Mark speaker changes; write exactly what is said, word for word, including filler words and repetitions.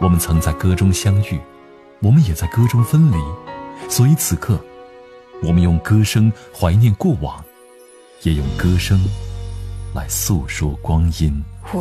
Speaker 1: 我们曾在歌中相遇，我们也在歌中分离，所以此刻我们用歌声怀念过往，也用歌声来诉说光阴。